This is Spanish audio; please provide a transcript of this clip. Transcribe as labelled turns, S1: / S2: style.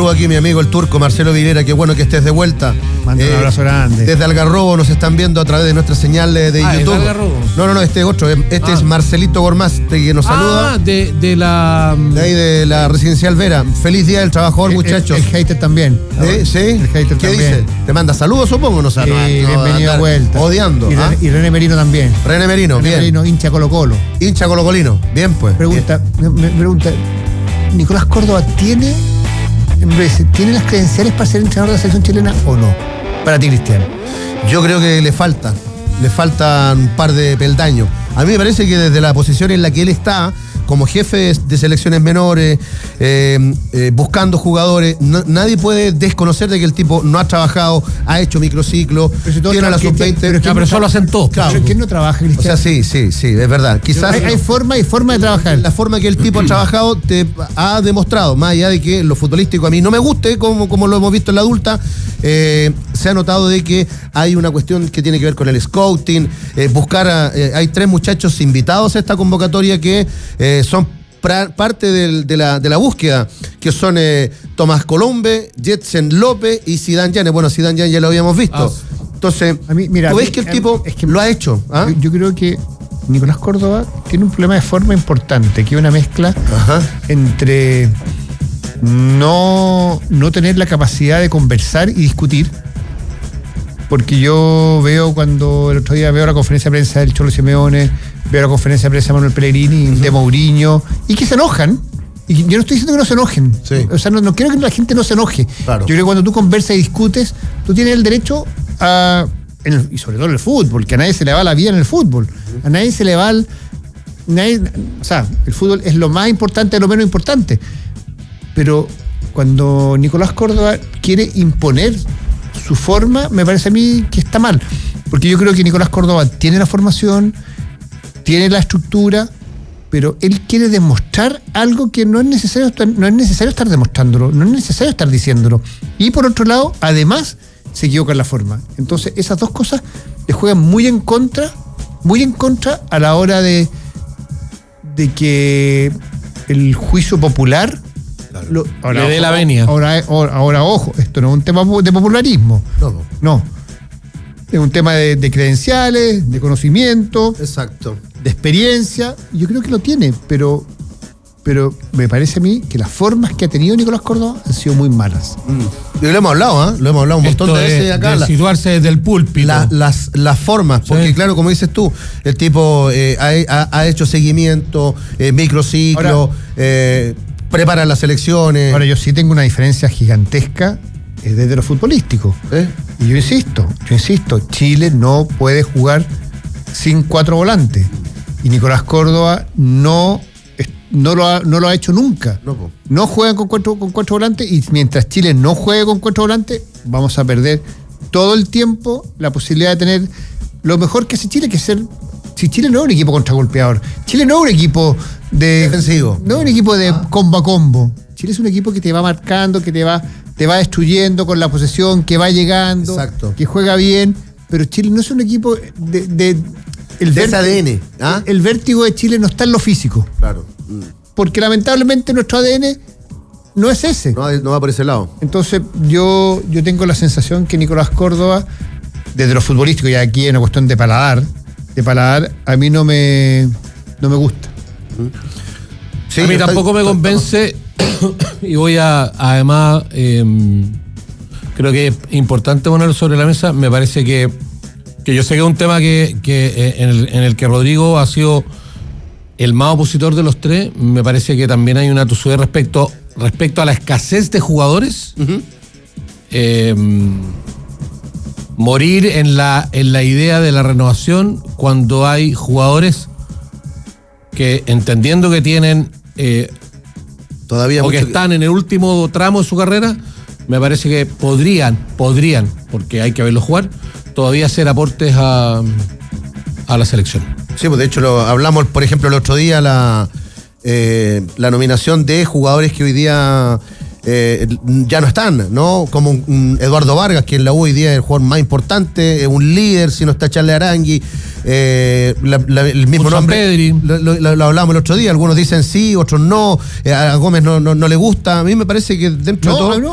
S1: saludo aquí a mi amigo el turco Marcelo Vilera, qué bueno que estés de vuelta.
S2: Manda un abrazo grande.
S1: Desde Algarrobo nos están viendo a través de nuestra señal de YouTube. No, este es otro. Este es Marcelito Gormaz, que nos saluda.
S2: De la...
S1: De ahí de la Residencial Vera. Feliz Día del Trabajador, muchachos.
S2: El hater también.
S1: ¿Sí?
S2: El hater
S1: ¿Qué
S2: también
S1: dice? ¿Te manda saludos, supongo? No sé.
S2: Bienvenido a vuelta.
S1: Odiando.
S2: Y René Merino también.
S1: René Merino, bien.
S2: Merino, hincha Colo-Colo.
S1: Hincha colocolino. Bien, pues.
S2: Me pregunta, ¿Nicolás Córdoba tiene las credenciales para ser entrenador de la selección chilena o no? Para ti, Cristian.
S1: Yo creo que le faltan un par de peldaños. A mí me parece que desde la posición en la que él está, como jefe de selecciones menores, buscando jugadores, nadie puede desconocer de que el tipo no ha trabajado, ha hecho microciclo, tiene a la sub-20.
S2: Pero eso lo hacen todos. Claro. ¿Quién no trabaja, Cristian?
S1: O sea, sí, es verdad. Quizás
S2: hay forma y forma de trabajar.
S1: La forma que el tipo ha trabajado te ha demostrado, más allá de que lo futbolístico a mí no me guste, como lo hemos visto en la adulta, se ha notado de que hay una cuestión que tiene que ver con el scouting, hay 3 muchachos invitados a esta convocatoria que son parte de la búsqueda, que son Tomás Colombe, Jetsen López y Zidane Llanes. Bueno, Zidane Llanes ya lo habíamos visto. Entonces, ¿tú ves que el tipo lo ha hecho?
S2: Yo creo que Nicolás Córdoba tiene un problema de forma importante, que es una mezcla entre no tener la capacidad de conversar y discutir, porque yo veo cuando el otro día veo la conferencia de prensa del Cholo Simeone, veo la conferencia de prensa de Manuel Pellegrini, de Mourinho, y que se enojan. Y yo no estoy diciendo que no se enojen. Sí. O sea, no quiero que la gente no se enoje. Claro. Yo creo que cuando tú conversas y discutes, tú tienes el derecho y sobre todo en el fútbol, que a nadie se le va la vida en el fútbol. A nadie se le va o sea, el fútbol es lo más importante, lo menos importante. Pero cuando Nicolás Córdoba quiere imponer su forma, me parece a mí que está mal. Porque yo creo que Nicolás Córdoba tiene la formación, tiene la estructura, pero él quiere demostrar algo que no es necesario estar demostrándolo, no es necesario estar diciéndolo. Y por otro lado, además, se equivoca en la forma. Entonces, esas dos cosas le juegan muy en contra a la hora de que el juicio popular
S3: le dé la venia.
S2: Ahora, ojo, esto no es un tema de popularismo. No. Es un tema de credenciales, de conocimiento.
S1: Exacto.
S2: De experiencia. Yo creo que lo tiene, pero me parece a mí que las formas que ha tenido Nicolás Córdoba han sido muy malas.
S1: Y lo hemos hablado un montón de veces acá.
S3: De situarse desde el púlpito.
S1: Las formas, porque claro, como dices tú, el tipo ha hecho seguimiento, microciclo, prepara las elecciones.
S2: Ahora, yo sí tengo una diferencia gigantesca desde lo futbolístico. Y yo insisto, Chile no puede jugar sin 4 volantes. Y Nicolás Córdoba no lo ha hecho nunca. No juega con cuatro volantes, y mientras Chile no juegue con 4 volantes, vamos a perder todo el tiempo la posibilidad de tener lo mejor que hace Chile, que es ser... Si Chile no es un equipo contragolpeador, Chile no es un equipo
S1: defensivo,
S2: no es un equipo de combo a combo. Chile es un equipo que te va marcando, que te va destruyendo con la posesión, que va llegando,
S1: exacto,
S2: que juega bien, pero Chile no es un equipo de
S1: ese ADN.
S2: El vértigo de Chile no está en lo físico.
S1: Claro.
S2: Porque lamentablemente nuestro ADN no es ese.
S1: No va por ese lado.
S2: Entonces yo tengo la sensación que Nicolás Córdoba, desde lo futbolístico, y aquí es una cuestión de paladar, a mí no me gusta.
S3: Sí, a mí tampoco me convence. Y voy además, creo que es importante ponerlo sobre la mesa. Me parece que yo sé que es un tema que en el que Rodrigo ha sido el más opositor de los 3. Me parece que también hay una tosudez respecto a la escasez de jugadores. Morir en la idea de la renovación cuando hay jugadores que, entendiendo que tienen
S1: todavía
S3: o que están en el último tramo de su carrera, me parece que podrían, porque hay que verlos jugar, todavía hacer aportes a la selección.
S1: Sí, pues de hecho hablamos, por ejemplo, el otro día la nominación de jugadores que hoy día ya no están, ¿no? Como Eduardo Vargas, que en la U hoy día es el jugador más importante, es un líder, si no está Charles Arangui, el mismo nombre. Lo hablamos el otro día, algunos dicen sí, otros no, a Gómez no le gusta. A mí me parece que dentro de todo